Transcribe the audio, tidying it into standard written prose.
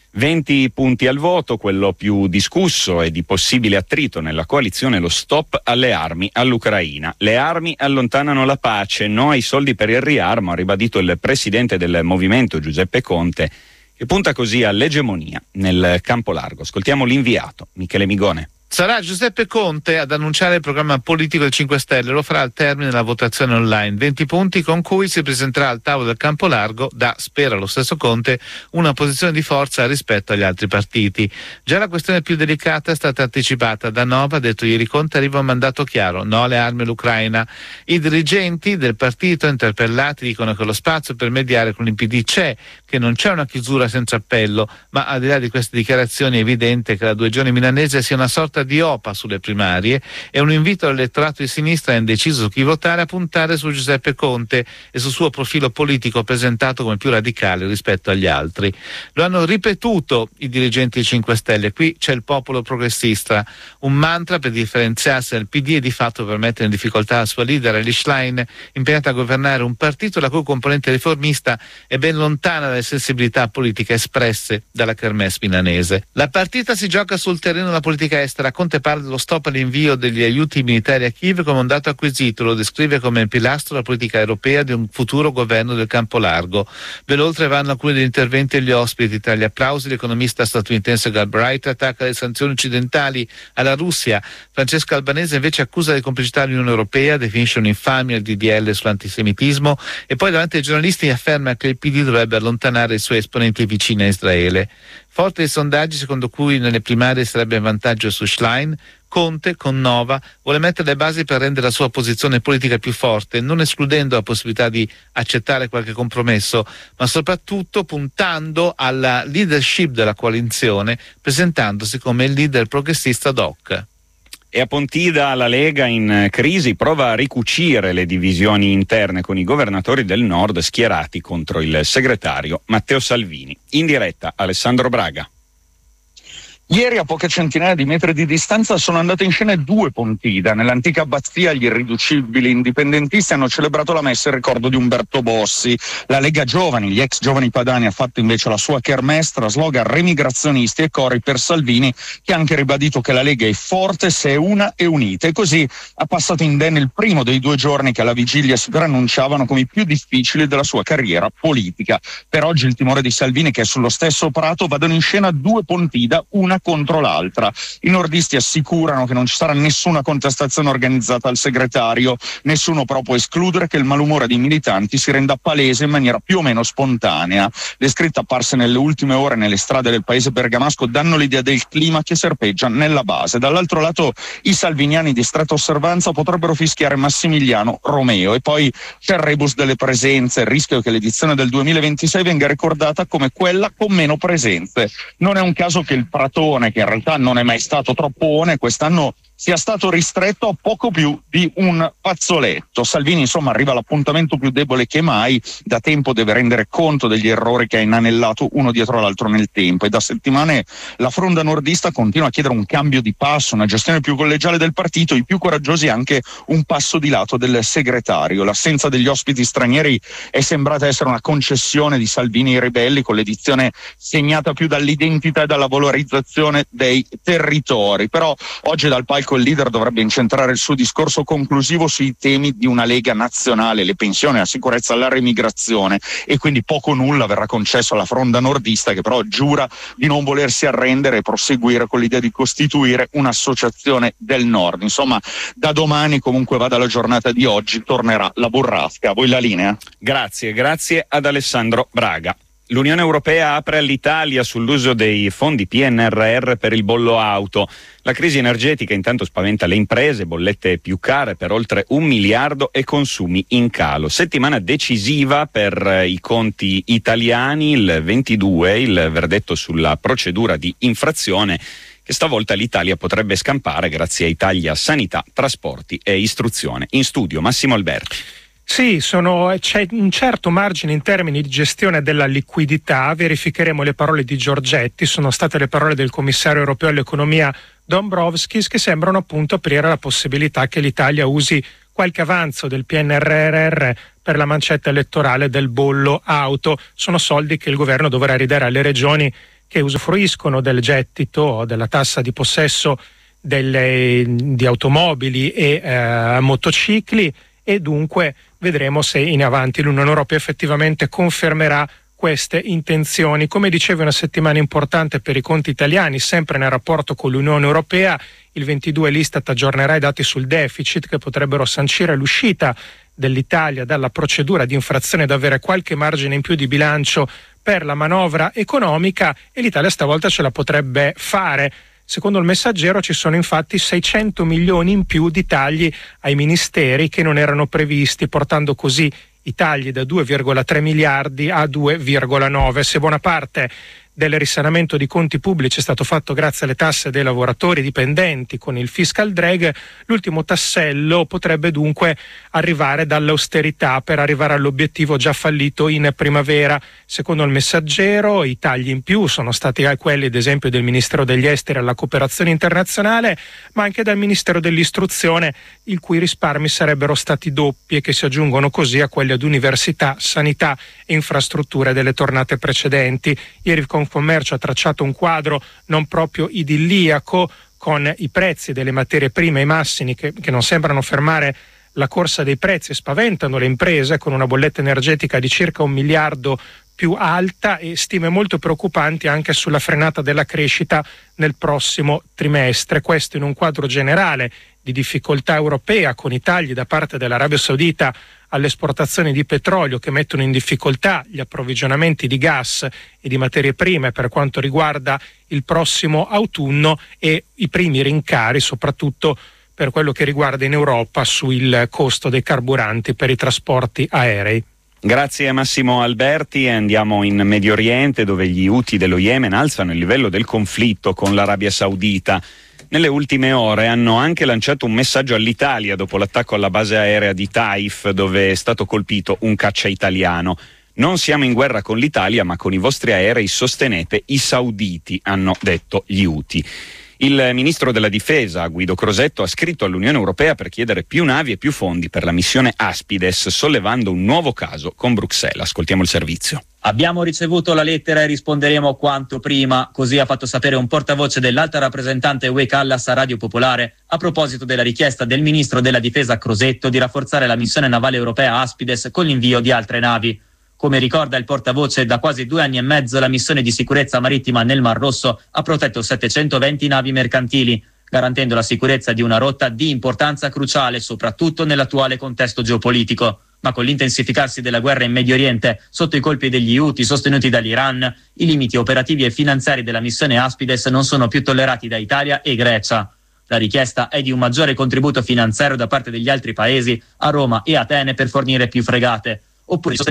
20 punti al voto, quello più discusso e di possibile attrito nella coalizione, lo stop alle armi all'Ucraina. Le armi allontanano la pace, no ai soldi per il riarmo, ha ribadito il presidente del movimento Giuseppe Conte, che punta così all'egemonia nel campo largo. Ascoltiamo l'inviato, Michele Migone. Sarà Giuseppe Conte ad annunciare il programma politico del 5 Stelle, lo farà al termine della votazione online. 20 punti con cui si presenterà al tavolo del campo largo da, spera lo stesso Conte, una posizione di forza rispetto agli altri partiti. Già la questione più delicata è stata anticipata da Nova, ha detto ieri Conte, arriva un mandato chiaro, no alle armi all'Ucraina. I dirigenti del partito interpellati dicono che lo spazio per mediare con il PD c'è, che non c'è una chiusura senza appello, ma al di là di queste dichiarazioni è evidente che la 2 giorni milanese sia una sorta di OPA sulle primarie e un invito all'elettorato di sinistra indeciso su chi votare a puntare su Giuseppe Conte e sul suo profilo politico presentato come più radicale rispetto agli altri. Lo hanno ripetuto i dirigenti 5 Stelle, qui c'è il popolo progressista, un mantra per differenziarsi dal PD e di fatto per mettere in difficoltà la sua leader Elly Schlein, impegnata a governare un partito la cui componente riformista è ben lontana dalle sensibilità politiche espresse dalla kermesse milanese. La partita si gioca sul terreno della politica estera. Conte parla dello stop all'invio degli aiuti militari a Kiev come un dato acquisito, lo descrive come il pilastro della politica europea di un futuro governo del campo largo. Ben oltre vanno alcuni degli interventi degli ospiti, tra gli applausi l'economista statunitense Galbraith attacca le sanzioni occidentali alla Russia. Francesca Albanese invece accusa di complicità l'Unione Europea, definisce un'infamia il DDL sull'antisemitismo e poi davanti ai giornalisti afferma che il PD dovrebbe allontanare i suoi esponenti vicini a Israele. Forte dei sondaggi secondo cui nelle primarie sarebbe in vantaggio su Schlein, Conte, con Nova, vuole mettere le basi per rendere la sua posizione politica più forte, non escludendo la possibilità di accettare qualche compromesso, ma soprattutto puntando alla leadership della coalizione, presentandosi come il leader progressista ad hoc. E a Pontida la Lega in crisi prova a ricucire le divisioni interne con i governatori del nord schierati contro il segretario Matteo Salvini. In diretta Alessandro Braga. Ieri a poche centinaia di metri di distanza sono andate in scena 2 Pontida. Nell'antica abbazia gli irriducibili indipendentisti hanno celebrato la messa in ricordo di Umberto Bossi. La Lega Giovani, gli ex giovani padani, ha fatto invece la sua kermesse tra slogan remigrazionisti e cori per Salvini, che ha anche ribadito che la Lega è forte se è una e unita. E così ha passato indenne il primo dei 2 giorni che alla vigilia si preannunciavano come i più difficili della sua carriera politica. Per oggi il timore di Salvini, che è sullo stesso prato, vadano in scena 2 Pontida, una contro l'altra. I nordisti assicurano che non ci sarà nessuna contestazione organizzata al segretario, nessuno però può escludere che il malumore dei militanti si renda palese in maniera più o meno spontanea. Le scritte apparse nelle ultime ore nelle strade del paese bergamasco danno l'idea del clima che serpeggia nella base. Dall'altro lato i salviniani di stretta osservanza potrebbero fischiare Massimiliano Romeo e poi c'è il rebus delle presenze, il rischio che l'edizione del 2026 venga ricordata come quella con meno presenze. Non è un caso che il Pratone, che in realtà non è mai stato troppone, quest'anno sia stato ristretto a poco più di un fazzoletto. Salvini insomma arriva all'appuntamento più debole che mai, da tempo deve rendere conto degli errori che ha inanellato uno dietro l'altro nel tempo e da settimane la fronda nordista continua a chiedere un cambio di passo, una gestione più collegiale del partito, i più coraggiosi anche un passo di lato del segretario. L'assenza degli ospiti stranieri è sembrata essere una concessione di Salvini ai ribelli, con l'edizione segnata più dall'identità e dalla valorizzazione dei territori. Però oggi dal palco il leader dovrebbe incentrare il suo discorso conclusivo sui temi di una Lega nazionale, le pensioni, la sicurezza, la remigrazione, e quindi poco o nulla verrà concesso alla fronda nordista, che però giura di non volersi arrendere e proseguire con l'idea di costituire un'associazione del nord. Insomma, da domani, comunque vada la giornata di oggi, tornerà la burrasca. A voi la linea. Grazie ad Alessandro Braga. L'Unione Europea apre all'Italia sull'uso dei fondi PNRR per il bollo auto. La crisi energetica intanto spaventa le imprese, bollette più care per oltre 1 miliardo e consumi in calo. Settimana decisiva per i conti italiani, il 22, il verdetto sulla procedura di infrazione che stavolta l'Italia potrebbe scampare grazie ai tagli a sanità, trasporti e istruzione. In studio Massimo Alberti. Sì, c'è un certo margine in termini di gestione della liquidità. Verificheremo le parole di Giorgetti, sono state le parole del commissario europeo all'economia Dombrovskis, che sembrano appunto aprire la possibilità che l'Italia usi qualche avanzo del PNRR per la mancetta elettorale del bollo auto. Sono soldi che il governo dovrà ridare alle regioni che usufruiscono del gettito della tassa di possesso di automobili e motocicli, e dunque vedremo se in avanti l'Unione Europea effettivamente confermerà queste intenzioni. Come dicevo, è una settimana importante per i conti italiani, sempre nel rapporto con l'Unione Europea. Il 22 l'Istat aggiornerà i dati sul deficit che potrebbero sancire l'uscita dell'Italia dalla procedura di infrazione ed avere qualche margine in più di bilancio per la manovra economica, e l'Italia stavolta ce la potrebbe fare. Secondo il Messaggero ci sono infatti 600 milioni in più di tagli ai ministeri che non erano previsti, portando così i tagli da 2,3 miliardi a 2,9. Se buona parte del risanamento di conti pubblici è stato fatto grazie alle tasse dei lavoratori dipendenti con il fiscal drag, l'ultimo tassello potrebbe dunque arrivare dall'austerità per arrivare all'obiettivo già fallito in primavera. Secondo il Messaggero i tagli in più sono stati quelli ad esempio del Ministero degli Esteri alla cooperazione internazionale, ma anche dal Ministero dell'Istruzione, il cui risparmi sarebbero stati doppi e che si aggiungono così a quelli ad università, sanità e infrastrutture delle tornate precedenti. Ieri Confcommercio ha tracciato un quadro non proprio idilliaco, con i prezzi delle materie prime ai massimi che non sembrano fermare la corsa dei prezzi e spaventano le imprese, con una bolletta energetica di circa 1 miliardo più alta e stime molto preoccupanti anche sulla frenata della crescita nel prossimo trimestre. Questo in un quadro generale di difficoltà europea, con i tagli da parte dell'Arabia Saudita alle esportazioni di petrolio che mettono in difficoltà gli approvvigionamenti di gas e di materie prime per quanto riguarda il prossimo autunno, e i primi rincari soprattutto per quello che riguarda in Europa sul costo dei carburanti per i trasporti aerei. Grazie a Massimo Alberti, e andiamo in Medio Oriente, dove gli Houthi dello Yemen alzano il livello del conflitto con l'Arabia Saudita. Nelle ultime ore hanno anche lanciato un messaggio all'Italia dopo l'attacco alla base aerea di Taif, dove è stato colpito un caccia italiano. Non siamo in guerra con l'Italia, ma con i vostri aerei sostenete i sauditi, hanno detto gli Houthi. Il ministro della difesa Guido Crosetto ha scritto all'Unione Europea per chiedere più navi e più fondi per la missione Aspides, sollevando un nuovo caso con Bruxelles. Ascoltiamo il servizio. Abbiamo ricevuto la lettera e risponderemo quanto prima, così ha fatto sapere un portavoce dell'alta rappresentante UE Callas a Radio Popolare a proposito della richiesta del ministro della difesa Crosetto di rafforzare la missione navale europea Aspides con l'invio di altre navi. Come ricorda il portavoce, da quasi 2 anni e mezzo la missione di sicurezza marittima nel Mar Rosso ha protetto 720 navi mercantili, garantendo la sicurezza di una rotta di importanza cruciale, soprattutto nell'attuale contesto geopolitico. Ma con l'intensificarsi della guerra in Medio Oriente, sotto i colpi degli Houthi sostenuti dall'Iran, i limiti operativi e finanziari della missione Aspides non sono più tollerati da Italia e Grecia. La richiesta è di un maggiore contributo finanziario da parte degli altri paesi a Roma e Atene per fornire più fregate, oppure